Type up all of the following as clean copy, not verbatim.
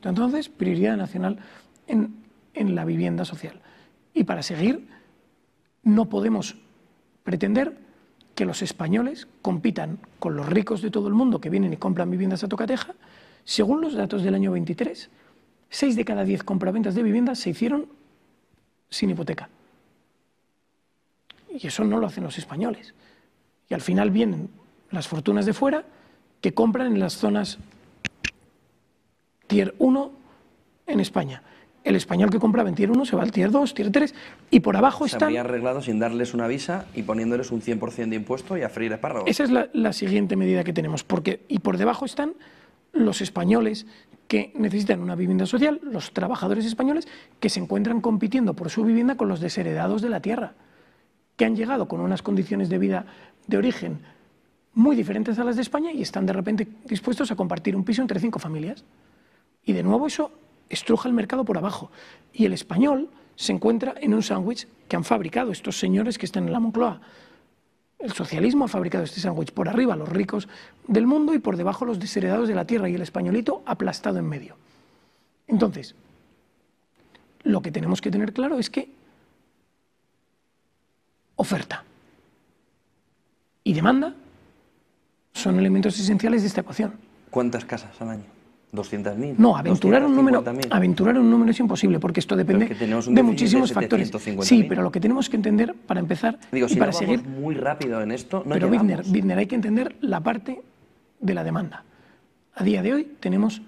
Entonces, prioridad nacional en la vivienda social. Y para seguir, no podemos pretender que los españoles compitan con los ricos de todo el mundo que vienen y compran viviendas a tocateja. Según los datos del año 23, 6 de cada 10 compraventas de viviendas se hicieron sin hipoteca. Y eso no lo hacen los españoles. Y al final vienen las fortunas de fuera que compran en las zonas Tier 1 en España. El español que compraba en Tier 1 se va al Tier 2, Tier 3 y por abajo están... Se habría arreglado sin darles una visa y poniéndoles un 100% de impuesto y a freír espárragos. Esa es la siguiente medida que tenemos. Y por debajo están los españoles que necesitan una vivienda social, los trabajadores españoles que se encuentran compitiendo por su vivienda con los desheredados de la tierra, que han llegado con unas condiciones de vida de origen muy diferentes a las de España y están de repente dispuestos a compartir un piso entre 5 familias. Y de nuevo eso estruja el mercado por abajo. Y el español se encuentra en un sándwich que han fabricado estos señores que están en la Moncloa. El socialismo ha fabricado este sándwich por arriba los ricos del mundo y por debajo los desheredados de la tierra y el españolito aplastado en medio. Entonces, lo que tenemos que tener claro es que oferta y demanda son elementos esenciales de esta ecuación. ¿Cuántas casas al año? ¿200.000? No, aventurar un número es imposible porque esto depende de muchísimos factores. Sí, pero lo que tenemos que entender para empezar y para no seguir muy rápido en esto, no pero Widner, hay que entender la parte de la demanda. A día de hoy tenemos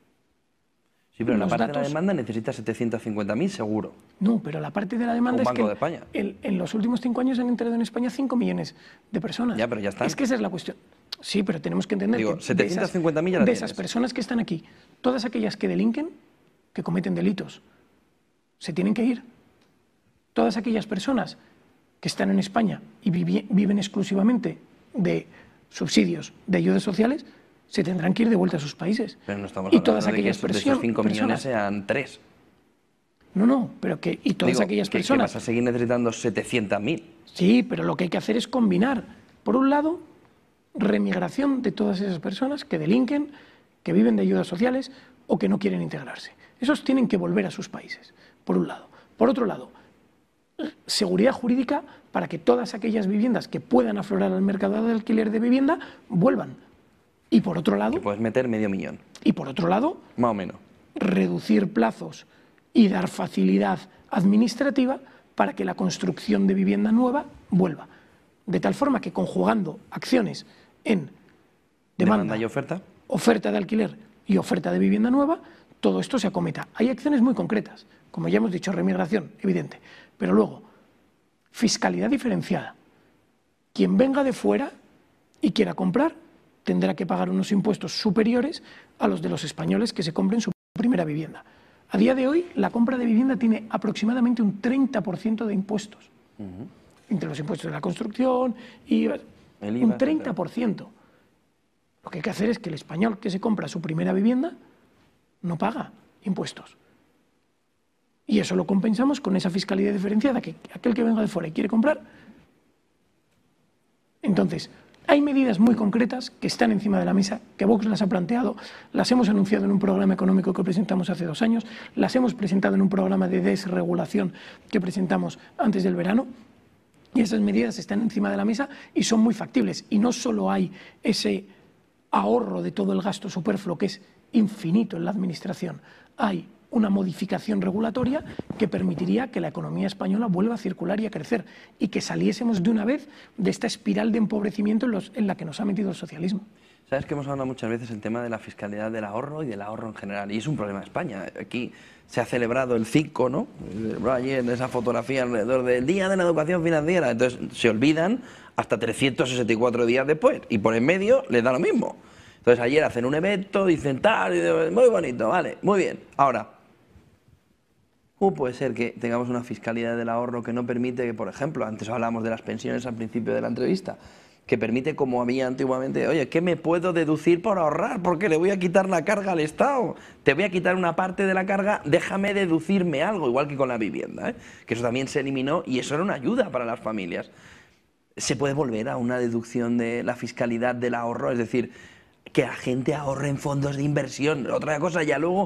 sí, pero la parte de la demanda necesita 750.000 seguro. No, pero la parte de la demanda es que de España. En los últimos 5 años han entrado en España 5 millones de personas. Ya, pero ya están. Es que esa es la cuestión. Sí, pero tenemos que entender que 750.000 ya de esas personas que están aquí, todas aquellas que delinquen, que cometen delitos, se tienen que ir. Todas aquellas personas que están en España y viven exclusivamente de subsidios, de ayudas sociales, se tendrán que ir de vuelta a sus países. Pero no estamos y hablando todas aquellas de que esos 5 millones sean 3. No, pero que... Y todas aquellas personas... Que vas a seguir necesitando 700.000. Sí, pero lo que hay que hacer es combinar, por un lado, remigración de todas esas personas que delinquen, que viven de ayudas sociales o que no quieren integrarse. Esos tienen que volver a sus países, por un lado. Por otro lado, seguridad jurídica para que todas aquellas viviendas que puedan aflorar al mercado de alquiler de vivienda vuelvan. Y por otro lado... Que puedes meter 500.000. Y por otro lado... Más o menos. Reducir plazos y dar facilidad administrativa para que la construcción de vivienda nueva vuelva. De tal forma que conjugando acciones en demanda y oferta, oferta de alquiler y oferta de vivienda nueva, todo esto se acometa. Hay acciones muy concretas, como ya hemos dicho, remigración, evidente, pero luego fiscalidad diferenciada. Quien venga de fuera y quiera comprar tendrá que pagar unos impuestos superiores a los de los españoles que se compren su primera vivienda. A día de hoy, la compra de vivienda tiene aproximadamente un 30% de impuestos. Entre los impuestos de la construcción, IVA, un 30%. Lo que hay que hacer es que el español que se compra su primera vivienda no paga impuestos. Y eso lo compensamos con esa fiscalidad diferenciada, que aquel que venga de fuera y quiere comprar. Entonces, hay medidas muy concretas que están encima de la mesa, que Vox las ha planteado, las hemos anunciado en un programa económico que presentamos hace 2 años, las hemos presentado en un programa de desregulación que presentamos antes del verano, y esas medidas están encima de la mesa y son muy factibles. Y no solo hay ese ahorro de todo el gasto superfluo que es infinito en la administración, hay una modificación regulatoria que permitiría que la economía española vuelva a circular y a crecer y que saliésemos de una vez de esta espiral de empobrecimiento en la que nos ha metido el socialismo. Sabes que hemos hablado muchas veces el tema de la fiscalidad del ahorro y del ahorro en general, y es un problema de España. Aquí se ha celebrado el 5, ¿no? Ayer esa fotografía alrededor del Día de la Educación Financiera, entonces se olvidan hasta 364 días después y por en medio les da lo mismo. Entonces ayer hacen un evento, dicen tal, muy bonito, vale, muy bien. Ahora, ¿cómo puede ser que tengamos una fiscalidad del ahorro que no permite que, por ejemplo, antes hablábamos de las pensiones al principio de la entrevista, que permite, como había antiguamente, oye, ¿qué me puedo deducir por ahorrar? Porque le voy a quitar la carga al Estado. Te voy a quitar una parte de la carga, déjame deducirme algo, igual que con la vivienda, ¿eh? Que eso también se eliminó y eso era una ayuda para las familias. ¿Se puede volver a una deducción de la fiscalidad del ahorro? Es decir, que la gente ahorre en fondos de inversión. Otra cosa, ya luego